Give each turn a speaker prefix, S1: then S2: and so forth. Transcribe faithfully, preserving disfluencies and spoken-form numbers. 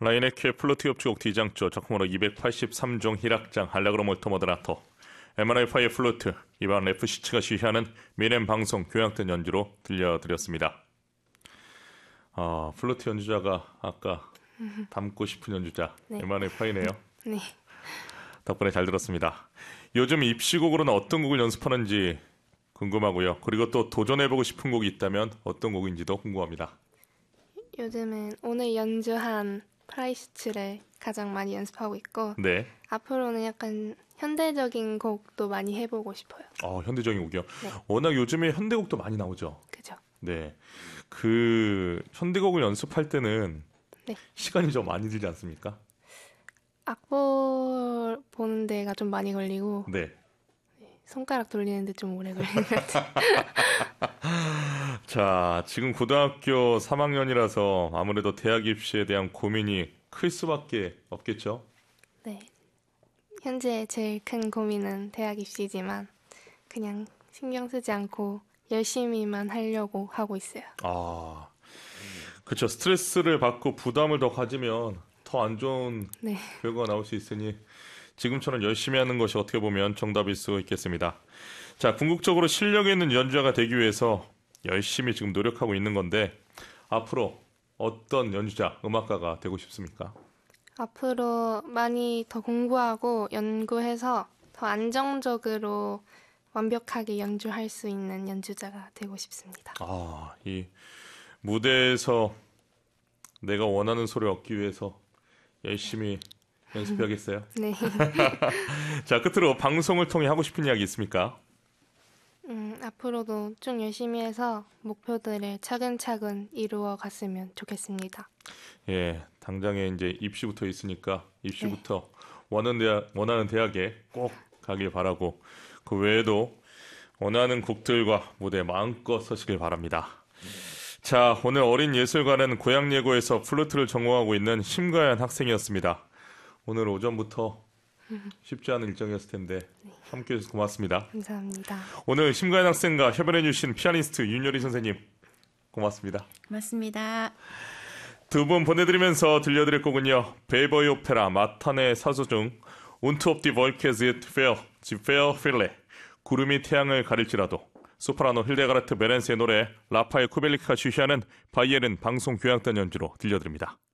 S1: 라이네케 플루트 협주곡 D장조 작품으로 이백팔십삼 종 히락장 알레그로 몰토 모더라토 엠알에프아이의 플루트 이반 에프씨츠가 지휘하는 미넨 방송 교향단 연주로 들려드렸습니다. 아, 플루트 연주자가 아까 닮고 싶은 연주자
S2: 네.
S1: 엠알에프아이네요.
S2: 네.
S1: 덕분에 잘 들었습니다. 요즘 입시곡으로는 어떤 곡을 연습하는지 궁금하고요. 그리고 또 도전해보고 싶은 곡이 있다면 어떤 곡인지도 궁금합니다.
S2: 요즘은 오늘 연주한 프라이슈츠를 가장 많이 연습하고 있고
S1: 네.
S2: 앞으로는 약간 현대적인 곡도 많이 해보고 싶어요.
S1: 어, 현대적인 곡이요.
S2: 네.
S1: 워낙 요즘에 현대곡도 많이 나오죠.
S2: 그죠.
S1: 네. 그 현대곡을 연습할 때는
S2: 네.
S1: 시간이 좀 많이 들지 않습니까?
S2: 악보 보는 데가 좀 많이 걸리고
S1: 네.
S2: 손가락 돌리는데 좀 오래 걸리는 것 같아요.
S1: 자, 지금 고등학교 삼 학년이라서 아무래도 대학 입시에 대한 고민이 클 수밖에 없겠죠?
S2: 네. 현재 제일 큰 고민은 대학 입시지만 그냥 신경 쓰지 않고 열심히만 하려고 하고 있어요.
S1: 아, 그렇죠. 스트레스를 받고 부담을 더 가지면 더 안 좋은
S2: 네.
S1: 결과가 나올 수 있으니 지금처럼 열심히 하는 것이 어떻게 보면 정답일 수 있겠습니다. 자, 궁극적으로 실력 있는 연주자가 되기 위해서 열심히 지금 노력하고 있는 건데 앞으로 어떤 연주자, 음악가가 되고 싶습니까?
S2: 앞으로 많이 더 공부하고 연구해서 더 안정적으로 완벽하게 연주할 수 있는 연주자가 되고 싶습니다.
S1: 아, 이 무대에서 내가 원하는 소리를 얻기 위해서 열심히 연습해야겠어요.
S2: 네.
S1: 자, 끝으로 방송을 통해 하고 싶은 이야기 있습니까?
S2: 음, 앞으로도 쭉 열심히 해서 목표들을 차근차근 이루어 갔으면 좋겠습니다.
S1: 예, 당장에 이제 입시부터 있으니까 입시부터 네. 원하는 대학, 원하는 대학에 꼭 가길 바라고 그 외에도 원하는 곡들과 무대에 마음껏 서시길 바랍니다. 자, 오늘 어린 예술가는 고향예고에서 플루트를 전공하고 있는 심가연 학생이었습니다. 오늘 오전부터 쉽지 않은 일정이었을 텐데 함께해 주셔서 고맙습니다.
S2: 감사합니다.
S1: 오늘 심가연 학생과 협연해 주신 피아니스트 윤여리 선생님 고맙습니다.
S3: 고맙습니다.
S1: 두 분 보내드리면서 들려드릴 곡은요. 베이버의 오페라 마탄의 사조 중 운트 옵 디 월케즈 페어 지 페어 필레 구름이 태양을 가릴지라도 소프라노 힐데가르트 베렌스의 노래 라파엘 쿠벨리크가 주시하는 바이에른 방송 교향단 연주로 들려드립니다.